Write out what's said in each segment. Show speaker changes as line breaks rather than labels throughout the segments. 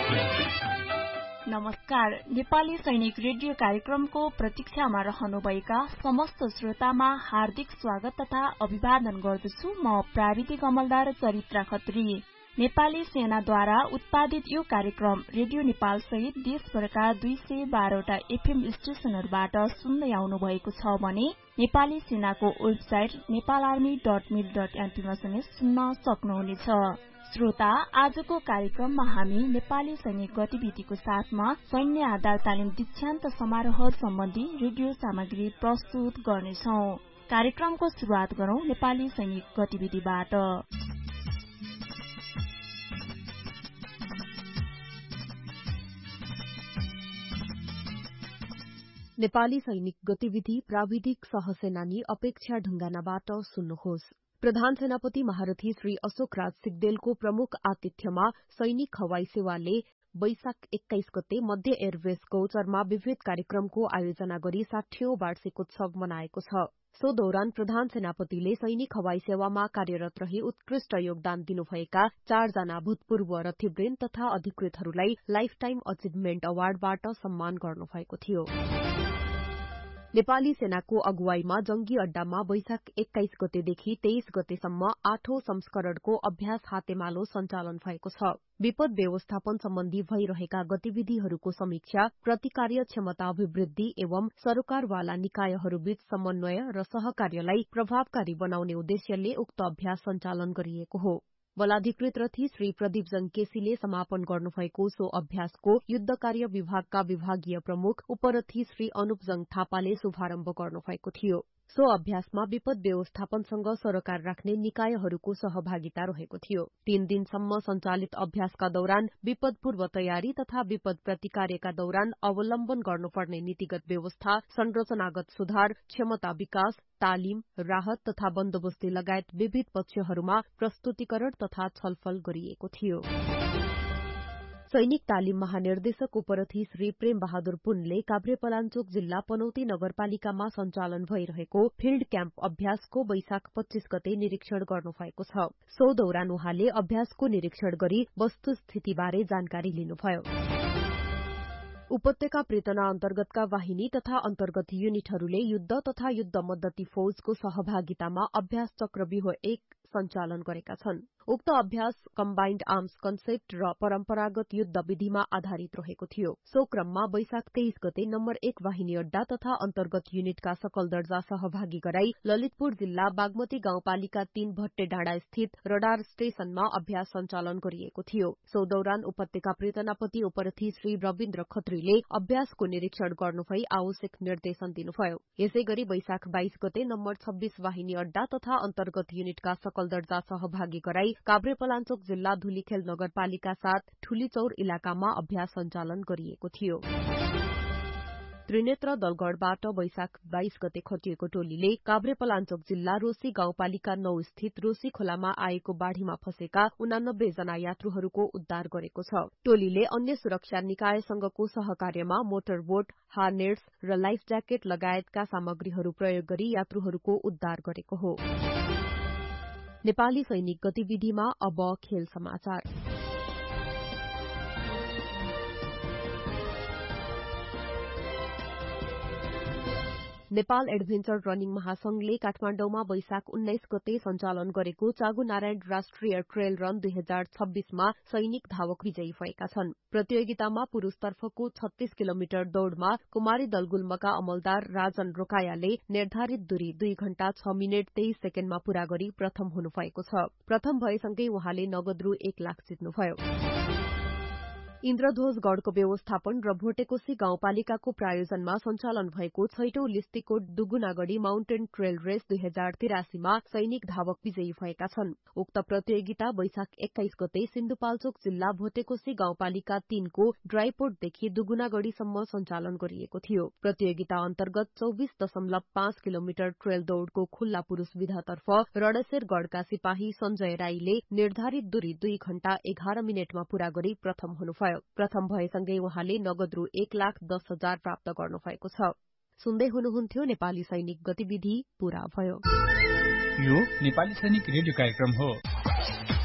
नमस्कार। नेपाली सैनिक रेडियो कार्यक्रमको प्रतीक्षामा रहनुभएका समस्त श्रोतामा हार्दिक स्वागत तथा अभिवादन गर्दछु। म प्राविधिक अमलदार चरित्रा खत्री। नेपाली सेनाद्वारा उत्पादित यो कार्यक्रम रेडियो नेपाल सहित देशभरका 212वटा एफएम स्टेशनहरूबाट सुन्दै आउनु भएको छ भने नेपाली सेनाको वेबसाइट नेपालार्मी.mil.mp मा पनि सुन्न सक्नुहुनेछ। श्रोता, आजको कार्यक्रममा हामी नेपाली सैनिक गतिविधिको साथमा सैन्य आधार तालिम दीक्षान्त समारोह सम्बन्धी रेडियो सामग्री प्रस्तुत गर्नेछौ। कार्यक्रमको शुरूआत गरौं नेपाली सैनिक गतिविधिबाट।
नेपाली सैनिक गतिविधि प्राविधिक सहसेनानी अपेक्षा ढुङ्गानाबाट सुन्नुहोस्। प्रधान सेनापति महारथी श्री अशोक राज सिग्देलको प्रमुख आतिथ्यमा सैनिक हवाई सेवाले वैशाख 21 गते मध्य एयरबेस गौचरमा विविध कार्यक्रमको आयोजना गरी 60औं वार्षिकोत्सव मनाएको छ। सो दौरान प्रधान सेनापतिले सैनिक हवाई सेवामा कार्यरत रही उत्कृष्ट योगदान दिनुभएका 4 जना भूतपूर्व रथीवृन्द तथा अधिकृतहरूलाई लाइफ टाइम अचिभमेन्ट अवार्डबाट सम्मान गर्नुभएको थियो। नेपाली सेनाको अगुवाईमा जंगी अड्डामा वैशाख 21 गतेदेखि 23 गतेसम्म 8औं संस्करणको अभ्यास हातेमालो सञ्चालन भएको छ। विपद व्यवस्थापन सम्बन्धी भइरहेका गतिविधिहरूको समीक्षा, प्रतिकार्य क्षमता अभिवृद्धि एवं सरकारवाला निकायहरूबीच समन्वय र सहकार्यलाई प्रभावकारी बनाउने उद्देश्यले उक्त अभ्यास सञ्चालन गरिएको हो। बलाधिकृत रथी श्री प्रदीप जङ केसीले समापन गर्नुभएको सो अभ्यासको युद्ध कार्य विभागका विभागीय प्रमुख उपरथी श्री अनुप जङ थापाले शुभारम्भ गर्नुभएको थियो। सो अभ्यासमा विपद व्यवस्थापनसँग सरोकार राख्ने निकायहरूको सहभागिता रहेको थियो। 3 दिनसम्म सञ्चालित अभ्यासका दौरान विपद पूर्व तयारी तथा विपद प्रतिकार्यका दौरान अवलम्बन गर्नुपर्ने नीतिगत व्यवस्था, संरचनागत सुधार, क्षमता विकास, तालिम, राहत तथा बन्दोबस्ती लगायत विविध पक्षहरूमा प्रस्तुतिकरण तथा छलफल गरिएको थियो। सैनिक तालिम महानिर्देशक उपरथी श्री प्रेम बहादुर पुनले काभ्रेपलाञ्चोक जिल्ला पनौती नगरपालिकामा सञ्चालन भइरहेको फिल्ड क्याम्प अभ्यासको वैशाख 25 गते निरीक्षण गर्नुभएको छ। सो दौरान उहाँले अभ्यासको निरीक्षण गरी वस्तुस्थितिबारे जानकारी लिनुभयो। उपत्यका प्रेतना अन्तर्गतका वाहिनी तथा अन्तर्गत युनिटहरूले युद्ध तथा युद्ध मद्दती फौजको सहभागितामा अभ्यास चक्रव्यूह 1 सञ्चालन गरेका छन्। उक्त अभ्यास कम्बाइन्ड आर्म्स कन्सेप्ट र परम्परागत युद्ध विधिमा आधारित रहेको थियो। सो क्रममा वैशाख 23 गते नम्बर 1 वाहिनी अड्डा तथा अन्तर्गत युनिटका सकल दर्जा सहभागी गराई ललितपुर जिल्ला बागमती गाउँपालिका 3 भट्टे डाँडा स्थित रडार स्टेशनमा अभ्यास सञ्चालन गरिएको थियो। सो दौरान उपत्यका प्रेतनापति उपरथी श्री रविन्द्र खत्रीले अभ्यासको निरीक्षण गर्नुभई आवश्यक निर्देशन दिनुभयो। यसैगरी वैशाख 22 गते नम्बर 26 वाहिनी अड्डा तथा अन्तर्गत युनिटका सकल दर्जा सहभागी गराई काभ्रेपलाञ्चोक जिल्ला धुलीखेल नगरपालिका 7 ठूलीचौर इलाकामा अभ्यास सञ्चालन गरिएको थियो। त्रिनेत्र दलगढ़बाट वैशाख 22 गते खटिएको टोलीले काभ्रेपलाञ्चोक जिल्ला रोसी गाउँपालिका 9 स्थित रोसी खोलामा आएको बाढ़ीमा फँसेका 89 जना यात्रुहरूको उद्धार गरेको छ। टोलीले अन्य सुरक्षा निकायसँगको सहकार्यमा मोटर बोट, हार्नेस र लाइफ ज्याकेट लगायतका सामग्रीहरू प्रयोग गरी यात्रुहरूको उद्धार गरेको हो। नेपाली सैनिक गतिविधिमा अब खेल समाचार। नेपाल एडभेन्चर रनिङ महासंघले काठमाण्डौमा वैशाख 19 गते सञ्चालन गरेको चागु नारायण राष्ट्रिय ट्रेल रन 2026 मा सैनिक धावक विजयी भएका छन्। प्रतियोगितामा पुरूषतर्फको 36 किलोमिटर दौड़मा कुमारी दलगुल्मका अमलदार राजन रोकायाले निर्धारित दूरी 2 घण्टा 6 मिनट 23 सेकेण्डमा पूरा गरी प्रथम हुनुभएको छ। प्रथम भएसँगै उहाँले नगद रु 1 लाख जित्नुभयो। इन्द्रध्वज गढ़को व्यवस्थापन र भोटेकोशी गाउँपालिकाको प्रायोजनमा सञ्चालन भएको 6औं लिस्टिकोट दुगुनागढ़ी माउन्टेन ट्रेल रेस 2083 मा सैनिक धावक विजयी भएका छन्। उक्त प्रतियोगिता वैशाख 21 गते सिन्धुपाल्चोक जिल्ला भोटेकोशी गाउँपालिका 3 को ड्राईपोर्टदेखि दुगुनागढ़ीसम्म सञ्चालन गरिएको थियो। प्रतियोगिता अन्तर्गत 24.5 किलोमिटर ट्रेल दौड़को खुल्ला पुरूष विधातर्फ रणेश्वरगढ़का सिपाही सञ्जय राईले निर्धारित दूरी 2 घण्टा 11 मिनटमा पूरा गरी प्रथम हुनुभयो। प्रथम भएसँगै उहाँले नगद रु 1,10,000 प्राप्त गर्नुभएको छ। सुन्दै हुनुहुन्थ्यो नेपाली सैनिक गतिविधि पूरा भयो।
यो नेपाली सैनिक रेडियो कार्यक्रम हो।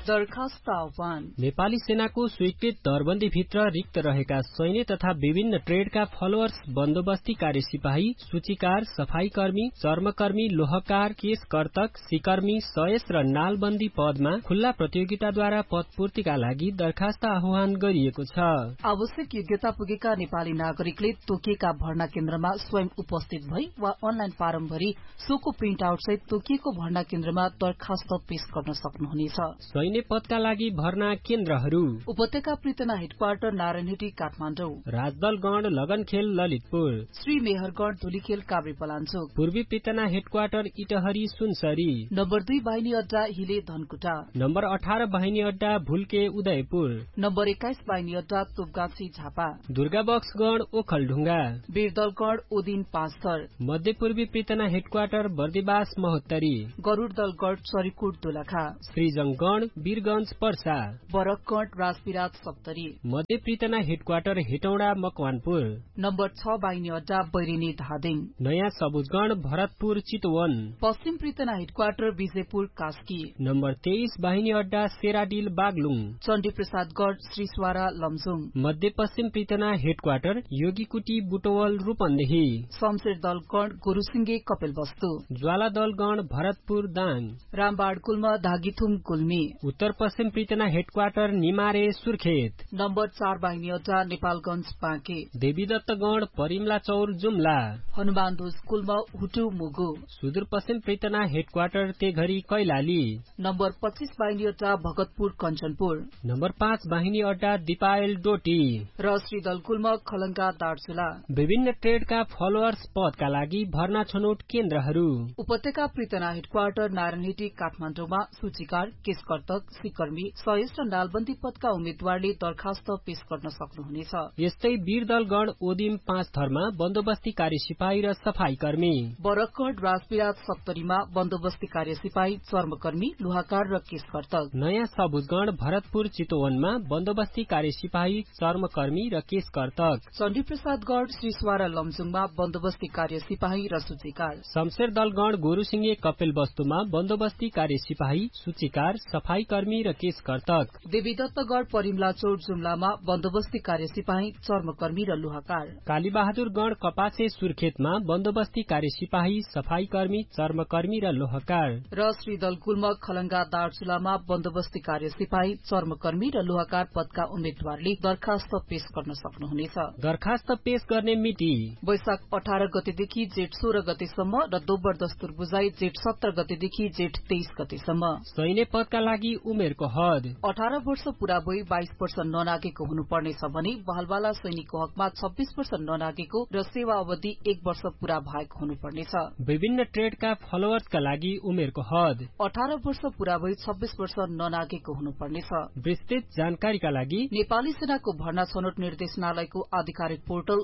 दरखास्त आह्वान।
नेपाली सेनाको स्वीकृत दरबन्दीभित्र रिक्त रहेका सैन्य तथा विभिन्न ट्रेडका फलोअर्स, बन्दोबस्ती कार्य सिपाही, सूचीकार, सफाई कर्मी, चर्मकर्मी, लोहकार, केस कर्तक, सिकर्मी, सयस र नालबन्दी पदमा खुल्ला प्रतियोगिताद्वारा पदपूर्तिका लागि दरखास्त आह्वान गरिएको छ।
आवश्यक योग्यता पुगेका नेपाली नागरिकले तोकिएका भर्ना केन्द्रमा स्वयं उपस्थित भई वा अनलाइन फारम भरी सोको प्रिन्ट आउट सहित तोकिएको भर्ना केन्द्रमा दरखास्त पेश गर्न सक्नुहुनेछ।
सैन्य पदका लागि भर्ना केन्द्रहरू:
उपत्यका पृतना हेडक्वार्टर नारायणहिटी काठमाडौँ,
राजदलगढ लगनखेल ललितपुर,
श्री मेहरगढ धुलीखेल काभ्रेपलाञ्चोक,
पूर्वी पृतना हेडक्वार्टर इटहरी सुनसरी,
नम्बर 2 बाहिनी अड्डा हिले धनकुटा,
नम्बर 18 बाहिनी अड्डा भुल्के उदयपुर,
नम्बर 21 बाहिनी अड्डा तोपगाछी झापा,
दुर्गाबक्सगढ ओखलढुङ्गा,
वीरदलगढ ओदिन पाँचथर,
मध्यपूर्वी पृतना हेडक्वार्टर बर्दिवास महोत्तरी,
गरूडदलगढ चरीकोट दोलखा,
श्रीजङगढ वीरगंज पर्सा,
बरकगढ राजविराट सप्तरी,
मध्य पृतना हेडक्वार्टर हेटौडा मकवानपुर,
नम्बर 6 बाहिनी अड्डा बैरिनी धादिङ,
नयाँ सबुजगढ भरतपुर चितवन,
पश्चिम पृतना हेडक्वार्टर विजयपुर कास्की,
नम्बर 23 बाहिनी अड्डा सेराडिल बागलुङ,
चण्डी प्रसादगढ श्रीस्वारा लमजुङ,
मध्य पश्चिम पृतना हेडक्वार्टर योगीकुटी बुटवल रूपन्देही,
शमशेर दलगढ गुरुसिंगे कपिलवस्तु,
ज्वाला दलगढ भरतपुर दाङ,
रामबाड गुल्म धागीथुम गुल्मी,
उत्तर पश्चिम पृतना हेडक्वार्टर निमारे सुर्खेत,
नम्बर 4 बाहिनी अड्डा नेपालगंज बाँके,
देवीदत्तगढ परिमला चौर जुम्ला,
हनुमानदोज गुल्म हुटु मुगु,
सुदूरपश्चिम पृतना हेडक्वार्टर तेघरी कैलाली,
नम्बर 25 बाहिनी अड्डा भगतपुर कञ्चनपुर,
नम्बर 5 बाहिनी अड्डा दिपायल डोटी
र श्रीदल गुल्म खलंगा दार्चुला।
विभिन्न ट्रेडका फलोअर्स पदका लागि भर्ना छनौट केन्द्रहरू:
उपत्यका पृतना हेडक्वार्टर नारायणहिटी काठमाडौँमा सूचीकार, केसकर्तक, सिकर्मी, सयस र नालबन्दी पदका उम्मेद्वारले दरखास्त पेश गर्न सक्नुहुनेछ।
यस्तै वीरदलगढ ओदिम पाँचथरमा बन्दोबस्ती कार्य सिपाही र सफाई कर्मी,
बरकगढ राजविराट सप्तरीमा बन्दोबस्ती कार्य सिपाही, चर्मकर्मी, लोहाकार र केसकर्तक,
नयाँ सबुजगढ भरतपुर चितवनमा बन्दोबस्ती कार्य सिपाही, चर्मकर्मी र केसकर्तक,
चण्डी प्रसादगढ श्रीस्वारा लमजुङमा बन्दोबस्ती कार्य सिपाही र सूचीकार,
शमशेर दलगढ गोरुसिंगे कपिलवस्तुमा बन्दोबस्ती कार्य सिपाही, सूचीकार, सफाई कर्मी र केसकर्तक,
देवीदत्तगढ परिमला चौर जुम्लामा बन्दोबस्ती कार्य सिपाही, चर्मकर्मी र लोहाकार,
कालीबहादुरगढ कपासे सुर्खेतमा बन्दोबस्ती कार्य सिपाही, सफाई कर्मी, चर्मकर्मी र लोहाकार,
र श्रीदल गुल्म खलंगा दार्चुलामा बन्दोबस्ती कार्य सिपाही, चर्मकर्मी र लोहाकार पदका उम्मेद्वारले दरखास्त पेश गर्न सक्नुहुनेछ।
दरखास्त पेश गर्ने मिति:
वैशाख 18 गतेदेखि जेठ 16 गतेसम्म र दोब्बर दस्तुर बुझाई जेठ 17 गतेदेखि जेठ 23 गतेसम्म।
सैन्य पदका लागि उमेरको हद:
18 वर्ष पूरा भई 22 वर्ष ननागेको हुनुपर्नेछ भने बहलवाला सैनिकको हकमा 26 वर्ष ननागेको र सेवा अवधि 1 वर्ष पूरा भएको हुनुपर्नेछ।
विभिन्न ट्रेडका फलोअर्सका लागि उमेरको हद:
18 वर्ष पूरा भई 26 वर्ष ननागेको हुनुपर्नेछ।
विस्तृत जानकारीका लागि
नेपाली सेनाको भर्ना छनौट निर्देशनालयको आधिकारिक पोर्टल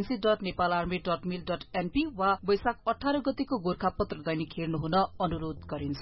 vacancy.nepal.army.mil.np वा वैशाख 18 गतेको गोरखापत्र दैनिक हेर्नुहुन अनुरोध गरिन्छ।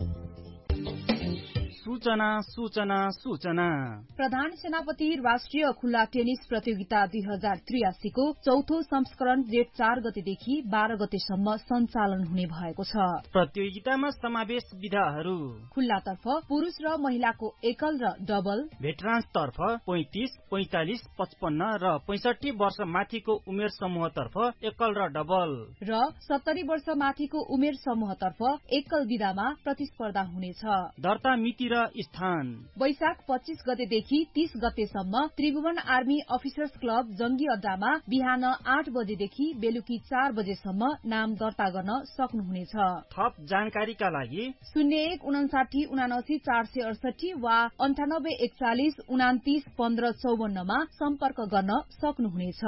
सूचना सूचना सूचना
प्रधान सेनापति राष्ट्रिय खुल्ला टेनिस प्रतियोगिता 2083 को चौथो संस्करण जेठ 4 गतेदेखि 12 गतेसम्म सञ्चालन हुने भएको छ।
प्रतियोगितामा समावेश विधाहरू:
खुल्लातर्फ पुरूष र महिलाको एकल र डबल,
भेटरान्सतर्फ 35, 45, 55 र 65 वर्ष माथिको उमेर समूहतर्फ एकल र डबल,
र 70 वर्ष माथिको उमेर समूहतर्फ एकल विधामा प्रतिस्पर्धा हुनेछ।
दर्ता मिति र स्थान:
वैशाख 25 गतेदेखि 30 गतेसम्म त्रिभुवन आर्मी अफिसर्स क्लब जंगी अड्डामा बिहान 8 बजेदेखि बेलुकी 4 बजेसम्म नाम दर्ता गर्न सक्नुहुनेछ।
थप जानकारीका लागि
0159 79 468 वा 9841 29 15 54 मा सम्पर्क गर्न सक्नुहुनेछ।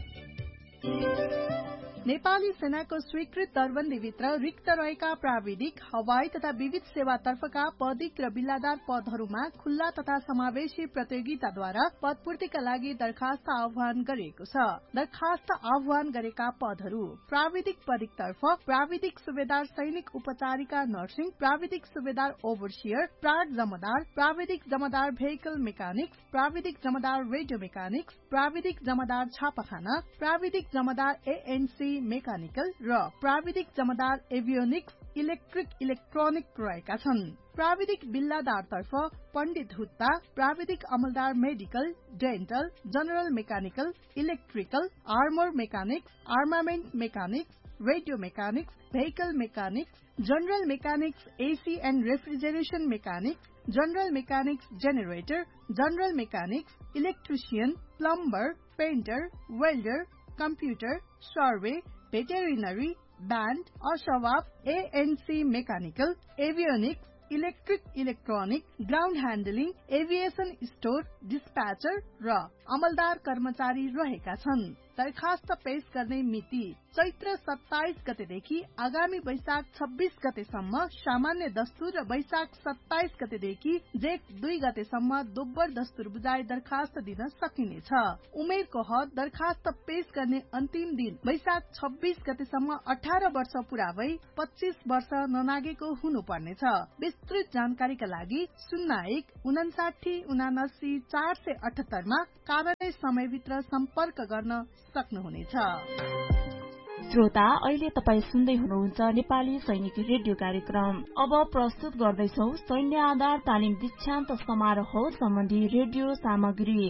नेपाली सेनाको स्वीकृत दरबन्दीभित्र रिक्त रहेका प्राविधिक, हवाई तथा विविध सेवातर्फका पदिक र बिल्लादार पदहरूमा खुल्ला तथा समावेशी प्रतियोगिताद्वारा पदपूर्तिका लागि दरखास्त आह्वान गरिएको छ। दरखास्त आह्वान गरेका पदहरू: प्राविधिक पदिकतर्फ प्राविधिक सुबेदार सैनिक उपचारिका नर्सिङ, प्राविधिक सुबेदार ओभरसियर, प्राड जमादार, प्राविधिक जमादार भेहिकल मेकानिक्स, प्राविधिक जमादार रेडियो मेकानिक्स, प्राविधिक जमादार छापाखाना, प्राविधिक जमादार एएनसी मेकानिकल र प्राविधिक जमादार एभियोनिक्स
इलेक्ट्रिक इलेक्ट्रोनिक रहेका छन्। प्राविधिक बिल्लादारतर्फ पण्डित हुत्ता, प्राविधिक अमलदार medical, dental, general mechanical, electrical, armour mechanics, आर्मामेन्ट mechanics, radio mechanics, vehicle mechanics, general mechanics AC and refrigeration mechanics, general mechanics generator, general mechanics, electrician, plumber, painter, welder, computer, survey, veterinary, band, असवाब, ANC mechanical, एभियोनिक्स, electric electronic, ground handling, aviation store, डिस्प्याचर र अमलदार कर्मचारी रहेका छन्। दरखास्त पेश गर्ने मिति चैत्र 27 गतेदेखि आगामी वैशाख 26 गतेसम्म सामान्य दस्तुर र वैशाख 27 गतेदेखि जेठ 2 गतेसम्म दोब्बर दस्तुर बुझाइ दरखास्त दिन सकिनेछ। उमेरको हद दरखास्त पेश गर्ने अन्तिम दिन वैशाख 26 गतेसम्म 18 वर्ष पूरा भई 25 वर्ष ननागेको हुनुपर्नेछ। विस्तृत जानकारीका लागि 01 59 79 478 मा कार्यालय समयभित्र सम्पर्क गर्न सक्नुहुनेछ।
श्रोता, अहिले तपाई सुन्दै हुनुहुन्छ नेपाली सैनिक रेडियो कार्यक्रम। अब प्रस्तुत गर्दैछौ सैन्य आधार तालिम दीक्षान्त समारोह सम्बन्धी रेडियो सामग्री।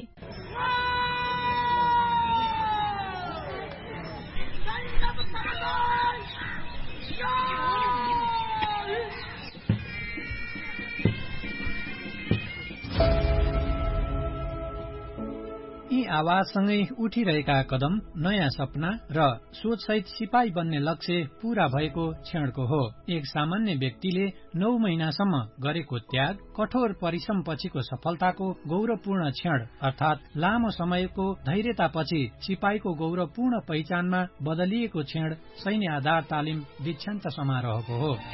यी आवाजसँगै उठिरहेका कदम नयाँ सपना र सोचसहित सिपाही बन्ने लक्ष्य पूरा भएको क्षणको हो। एक सामान्य व्यक्तिले 9 महिनासम्म गरेको त्याग, कठोर परिश्रम पछिको सफलताको गौरवपूर्ण क्षण अर्थात लामो समयको धैर्यतापछि सिपाहीको गौरवपूर्ण पहिचानमा बदलिएको क्षण सैन्य आधार तालिम दीक्षान्त समारोहको हो।